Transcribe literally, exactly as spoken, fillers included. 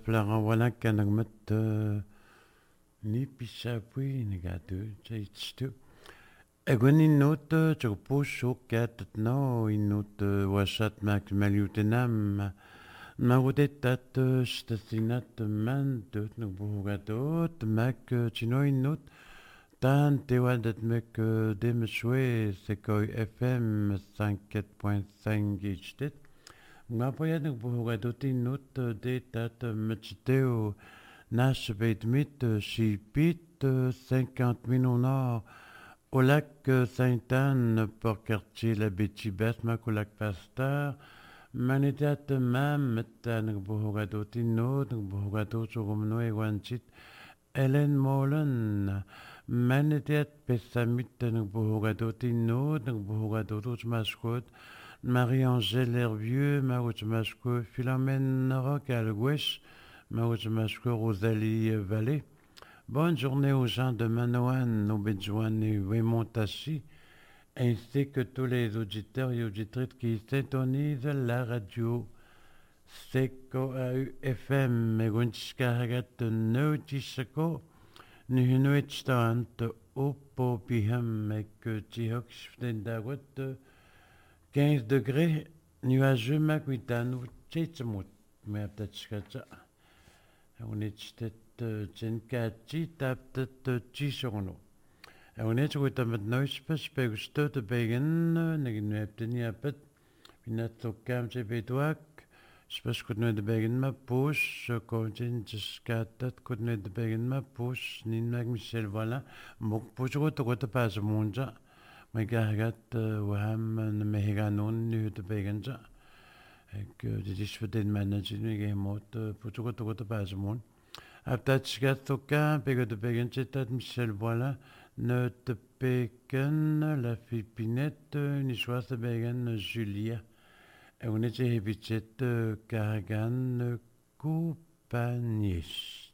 Plaran wala kanagmat ni pisapui ni gatu chaitu. Egon inot chopo shokat no inot washat mak maliutenam marudetat stasinat man tot no bogatot mak chino inot tan tewadat mek demshwe sekoi F M cinquante point cinq gichtet. Ma poyad nuk bogatot inot detat mchteo Nash Bedmit, Chipit, cinquante mille au nord, au lac Sainte-Anne, pour quartier la Bétibas, au lac Pasteur, Manitat Mam, Tan Bohogado Tino, Bohogado Choromno et Wanchit, Hélène Molen, Manitat Pessamit, Bohogado Tino, Bohogado Mascot, Marie-Angèle Hervieux, Marouch Mascot, Philomène Rock Algouèche, Maouchmashko Rosalie Vallée. Bonne journée aux gens de Manoan, Obedjouan et Wemontachi, ainsi que tous les auditeurs et auditrices qui s'intonisent la radio Seko A U F M, Megunchka Hagat Neutishako, Nuhunuetstant, Opo Piham, et que Tihok Shftendagot, quinze degrés, nuageux Makuitan, ou Tchetsamut, mais peut-être on est tjenkachi taptet chisono. On est sur le noise pas spegusto de begen, negnepteni apet, pinato kam se bedwak, spas kudne de begen ma push, kontin jiskatat kudne de begen ma push, nin mag Michel voilà, mok pujo to go to pas munja, ma gagat waham ne meganon nu de begenja. Ik dit is voor dit manager nu geen mot puto to to pas mon aptat skat to ka pego de pegen chetat Michel voilà ne te peken la filipinette ni choix de pegen Julia et on était habitué Karagan compagnie.